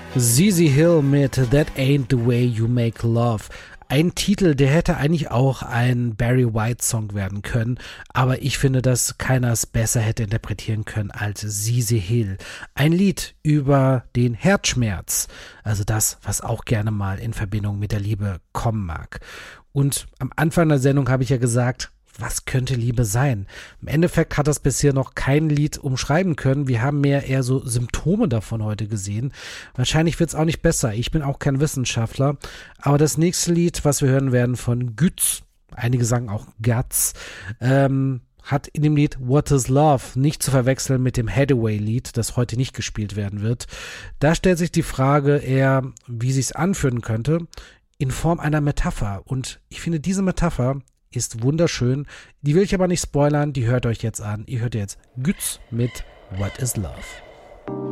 ZZ Hill mit That Ain't the Way You Make Love. Ein Titel, der hätte eigentlich auch ein Barry White Song werden können, aber ich finde, dass keiner es besser hätte interpretieren können als ZZ Hill. Ein Lied über den Herzschmerz, also das, was auch gerne mal in Verbindung mit der Liebe kommen mag. Und am Anfang der Sendung habe ich ja gesagt, was könnte Liebe sein? Im Endeffekt hat das bisher noch kein Lied umschreiben können. Wir haben eher so Symptome davon heute gesehen. Wahrscheinlich wird es auch nicht besser. Ich bin auch kein Wissenschaftler. Aber das nächste Lied, was wir hören werden von Gütz, einige sagen auch Guts, hat in dem Lied What is Love nicht zu verwechseln mit dem Hathaway-Lied, das heute nicht gespielt werden wird. Da stellt sich die Frage eher, wie sich's anfühlen könnte, in Form einer Metapher. Und ich finde, diese Metapher ist wunderschön. Die will ich aber nicht spoilern, die hört euch jetzt an. Ihr hört jetzt Gütz mit What is Love.